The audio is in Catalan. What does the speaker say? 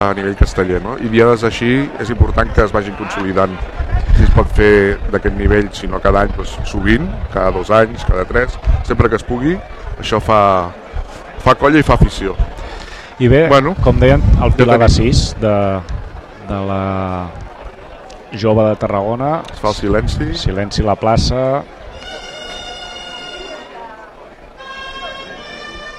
a nivell casteller, no? I diades així és important que es vagin consolidant. Si es pot fer d'aquest nivell, si no cada any, doncs sovint, cada 2 anys, cada 3, sempre que es pugui, això fa colla i fa afició. I bé, com deien, el Pilar de 6 de la Jove de Tarragona. Es fa el silenci. Silenci a la plaça.